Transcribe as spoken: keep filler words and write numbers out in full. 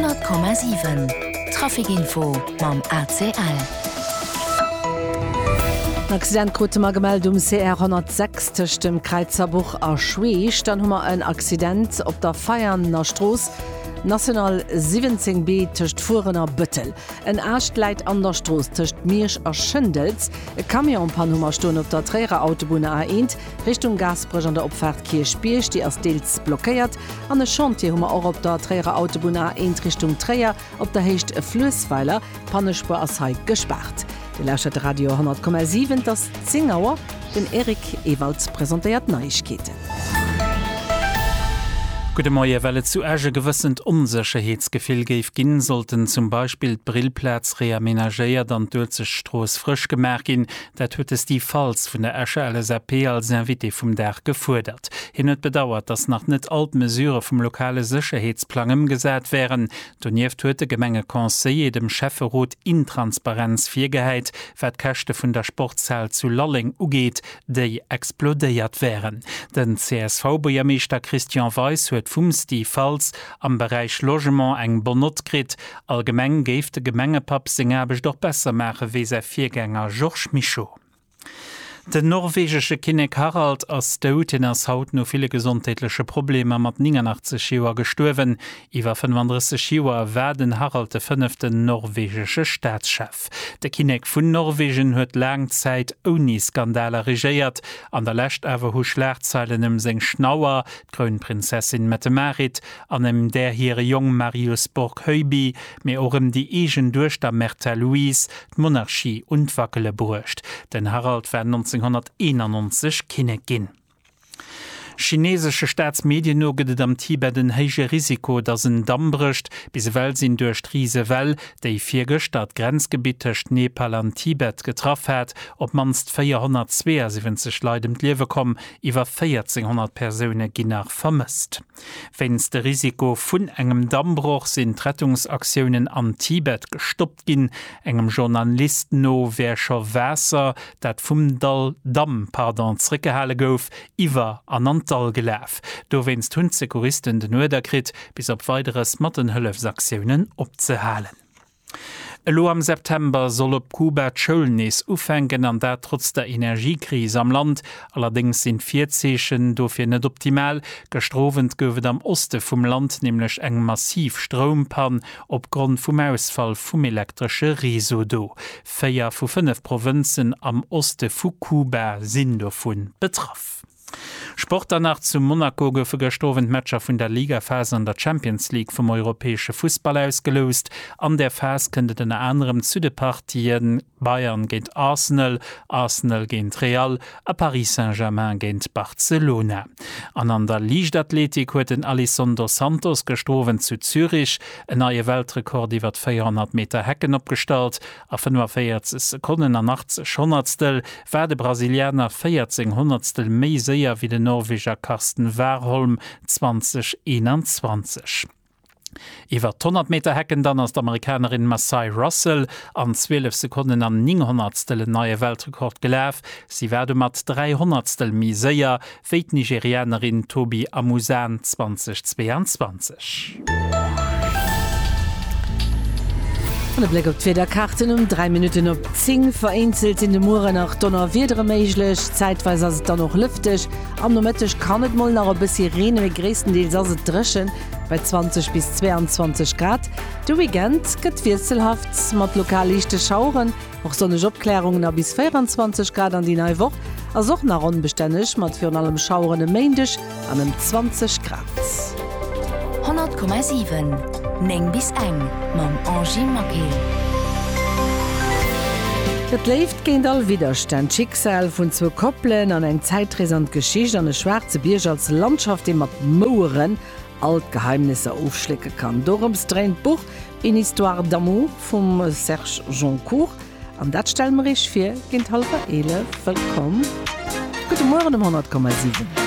hundert Komma sieben Trafikinfo mam A C L. Accidentgroute ma gemeld um C R hundertsechs tcht dem Kreizerbuch a Schweich, dann hummer en Accident op der Feierner Stroos National siebzehn B tcht Furener Bëttel. En Ächt leit an der Stroos tcht Miersch a Schëndels. E Kamion pan Hummerstuun op der Träger Autobune A eins Richtung Gasbrech an der Opfahrt Kirchspiech, die as Deels blockéiert. An e Chantier hummer auch op der Träger Autobune A eins Richtung Träger op der hecht e Flösweiler Pannespur as Hai gespart. De Lächert Radio hundert Komma sieben das Zingauer den Erik Ewalds präsentiert Neuigkeiten. Gute Morgen, weil es zu Äge gewissend Unsicherheitsgefühl geben gehen, sollten zum Beispiel Brillplatz reaménagiert und durch die Straße frisch gemacht gehen. Das hat es die Falls von der Äsche L S A P als Invité vom Dach gefordert. Hin hat bedauert, dass noch nicht alle Mesuren vom lokalen Sicherheitsplan umgesetzt wären. Daneben hat der Gemeinde Conseil dem Chefrat Intransparenz vorgehalten, was die Kosten von der Sportzahl zu Lolling angeht, die explodiert wären. Den C S V-Bürgermeister Christian Weiss hat Fums die Falls am Bereich Logement eng benutzt krit. Allgemeng geeft de Gemengepap sing habech doch besser mache wie se Viergänger Georges Michaud. Der norwegische Kinnek Harald aus Douten ass haut no viele gesundheitliche Probleme mat neunundachtzig Joer gestorben. Iwer fünfunddreißig Joer werden Harald de fünften norwegische Staatschef. Der Kinnek vun Norwegen huet lang Zeit oni Skandale regiert. An der Lächt awer hu Schlagzeilen em seng Schnauer, Kronprinzessin Mette Marit, an em der hire Jung Marius Borg-Heuby, me orem die Egen durch der Märtha Louise, d'Monarchie und Wackele brucht. Den Harald werden neunzehnhunderteinundneunzig Kinnek ginn. Chinesische Staatsmedien noget am Tibet ein heiche Risiko, dass ein Damm bricht, bis well sind durch Riese Well, die vier Stadt Grenzgebiet zwischen Nepal und Tibet getroffen hat, ob manst vierhundertzweiundsiebzig Leute im Leben kommen, über vierzehnhundert Personen ginnar vermisst. Wenn's das Risiko von engem Dammbruch sind Rettungsaktionen an Tibet gestoppt gin, engem Journalisten no wer schon Wasser, dat vom Dal Damm, pardon, zurückgehalten gouf, iwwer an gelaf. Do wennst hun Sekuristen den Nuderkrit bis op weiteres Mattenhëllefsaktionen opzehalen. Lo am September soll op Kuba d'Schulnis ufengen an dat trotz der Energiekrise am Land. Allerdings sind vier Zechen dofir net optimal. Gestrovent gowet am Oste vum Land nämlich eng massiv Strompan opgrund vum Ausfall vum elektrische Reso do. Féier vu fünf Provinzen am Oste vu Kuba sind davon betroffen. Sport danach zu Monaco goufe gestorven Matscher vun der Ligaphase an der Champions League vom europäische Fußball ausgelost. An der Phase könnte den anderem zu de Partien Bayern géint Arsenal, Arsenal géint Real, a Paris Saint-Germain géint Barcelona. An an der Lichtathletik huet den Alessandro Santos gestorven zu Zürich, en neue Weltrekord iwwer vierhundert Meter Hecken opgestalt, a fünfundvierzig Sekunden an achtzig Hundertstel war de Brasilianer vierzehn Hundertstel méi séier wie de Norweger Karsten Warholm zwanzig einundzwanzig. Iwer hundert Meter Hecken dann als d'Amerikanerin Massai Russell an zwölf Sekunden an neunhundertstel neue Weltrekord gelaf. Sie werde mat dreihundertstel mi séier wie d Nigerianerin Tobi Amusan zwanzig zweiundzwanzig. Der Blick op d'Weder Karten um drei Minuten op zing vereinzelt in de Mure nach Donner wiedere meiglech, zeitweise as dann noch lüftig, am nometisch kann net moll nach a bis Rene mit gräessten Deels as dreschen bei zwanzig bis zweiundzwanzig Grad. Du Weekend gëtt wieselhaft mat lokalichte Schauren, och sonnech Opklärungen a bis vierundzwanzig Grad an die neue Woche, as och nach onbestännech mat fir an allem Schauren Meindech an dem zwanzig Grad. hundert Komma sieben Neng bis eng mam Angie Makel. Dat läuft géint all Widerstand Schicksal vun zwo Koppeln an eng zeitresant Geschicht an e schwarze Bierg als Landschaft de mat Maueren alt Geheimnisse aufschlecke kann. Dorums dreint Buch in Histoire d'amour vum Serge Joncourt. An dat stellen wir euch fir ginint halber ele willkommen. Guten Morgen um hundert Komma sieben.